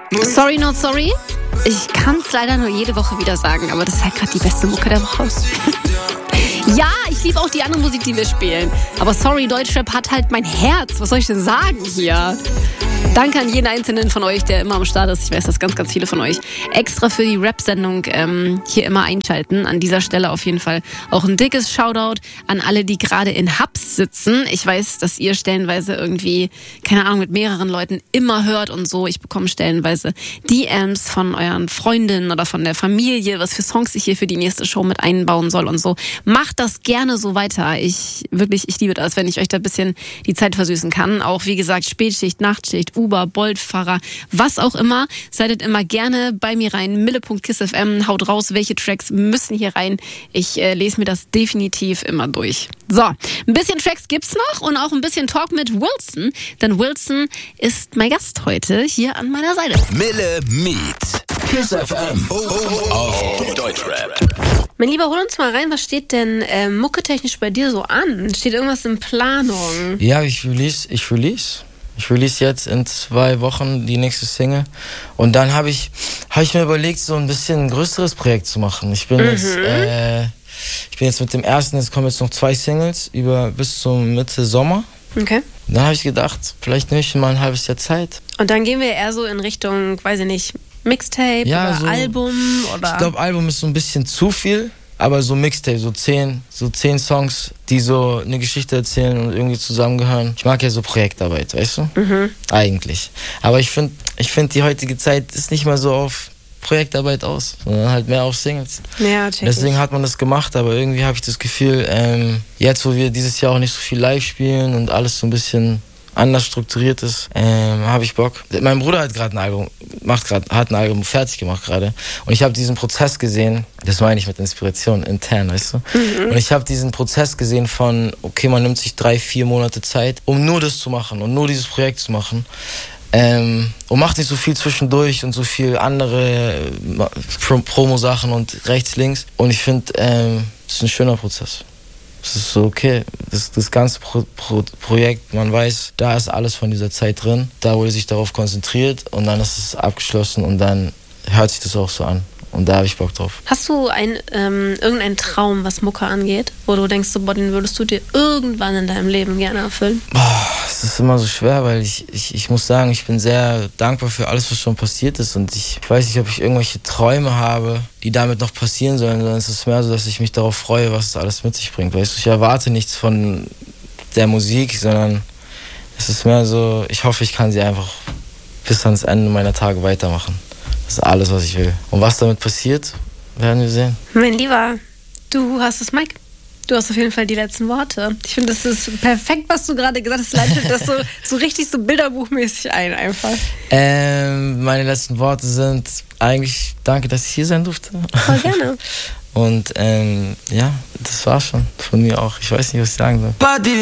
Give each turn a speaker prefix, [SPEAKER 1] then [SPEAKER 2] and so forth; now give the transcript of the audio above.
[SPEAKER 1] Sorry, not sorry. Ich kann es leider nur jede Woche wieder sagen, aber das ist halt gerade die beste Mucke der Woche. Ja, ich liebe auch die andere Musik, die wir spielen. Aber sorry, Deutschrap hat halt mein Herz. Was soll ich denn sagen hier? Danke an jeden Einzelnen von euch, der immer am Start ist. Ich weiß, dass ganz, ganz viele von euch extra für die Rap-Sendung hier immer einschalten. An dieser Stelle auf jeden Fall auch ein dickes Shoutout an alle, die gerade in Hubs sitzen. Ich weiß, dass ihr stellenweise irgendwie, keine Ahnung, mit mehreren Leuten immer hört und so. Ich bekomme stellenweise DMs von euren Freundinnen oder von der Familie, was für Songs ich hier für die nächste Show mit einbauen soll und so. Macht das gerne so weiter. Ich liebe das, wenn ich euch da ein bisschen die Zeit versüßen kann. Auch, wie gesagt, Spätschicht, Nachtschicht, Uber, Boltfahrer, was auch immer. Seid immer gerne bei mir rein. mille.kissfm, haut raus, welche Tracks müssen hier rein. Ich lese mir das definitiv immer durch. So, ein bisschen Tracks gibt's noch und auch ein bisschen Talk mit Wilson, denn Wilson ist mein Gast heute hier an meiner Seite.
[SPEAKER 2] Mille Meet. Kiss FM. Auf Deutschrap.
[SPEAKER 1] Mein Lieber, hol uns mal rein, was steht denn mucketechnisch bei dir so an? Steht irgendwas in Planung?
[SPEAKER 3] Ja, ich release jetzt in 2 Wochen die nächste Single. Und dann habe ich mir überlegt, so ein bisschen ein größeres Projekt zu machen. Ich bin jetzt mit dem ersten, es kommen jetzt noch 2 Singles bis zum Mitte Sommer.
[SPEAKER 1] Okay.
[SPEAKER 3] Und dann habe ich gedacht, vielleicht nehme ich mir mal ein halbes Jahr Zeit.
[SPEAKER 1] Und dann gehen wir eher so in Richtung, weiß ich nicht, Mixtape oder
[SPEAKER 3] so,
[SPEAKER 1] Album oder?
[SPEAKER 3] Ich glaube, Album ist so ein bisschen zu viel. Aber so Mixtape, so 10 Songs, die so eine Geschichte erzählen und irgendwie zusammengehören. Ich mag ja so Projektarbeit, weißt du? Mhm. Eigentlich. Aber ich find, die heutige Zeit ist nicht mal so auf Projektarbeit aus, sondern halt mehr auf Singles.
[SPEAKER 1] Ja, check.
[SPEAKER 3] Deswegen hat man das gemacht, aber irgendwie habe ich das Gefühl, jetzt, wo wir dieses Jahr auch nicht so viel live spielen und alles so ein bisschen anders strukturiert ist, habe ich Bock. Mein Bruder hat gerade ein Album fertig gemacht gerade und ich habe diesen Prozess gesehen, das meine ich mit Inspiration intern, weißt du? Mhm. Und ich habe diesen Prozess gesehen von, okay, man nimmt sich 3-4 Monate Zeit, um nur das zu machen und nur dieses Projekt zu machen. Und macht nicht so viel zwischendurch und so viel andere Promo-Sachen und rechts, links. Und ich finde, es ist ein schöner Prozess. Es ist so, okay, das ganze Projekt, man weiß, da ist alles von dieser Zeit drin. Da wurde sich darauf konzentriert und dann ist es abgeschlossen und dann hört sich das auch so an. Und da habe ich Bock drauf.
[SPEAKER 1] Hast du irgendeinen Traum, was Mucke angeht, wo du denkst, so, den würdest du dir irgendwann in deinem Leben gerne erfüllen?
[SPEAKER 3] Es ist immer so schwer, weil ich muss sagen, ich bin sehr dankbar für alles, was schon passiert ist. Und ich weiß nicht, ob ich irgendwelche Träume habe, die damit noch passieren sollen, sondern es ist mehr so, dass ich mich darauf freue, was es alles mit sich bringt. Weißt du, ich erwarte nichts von der Musik, sondern es ist mehr so, ich hoffe, ich kann sie einfach bis ans Ende meiner Tage weitermachen. Das ist alles, was ich will. Und was damit passiert, werden wir sehen.
[SPEAKER 1] Mein Lieber, du hast das Mic. Du hast auf jeden Fall die letzten Worte. Ich finde, das ist perfekt, was du gerade gesagt hast. Leitet das so richtig so bilderbuchmäßig ein einfach.
[SPEAKER 3] Meine letzten Worte sind eigentlich, danke, dass ich hier sein durfte.
[SPEAKER 1] Voll gerne.
[SPEAKER 3] Und ja, das war schon von mir auch. Ich weiß nicht, was ich sagen soll.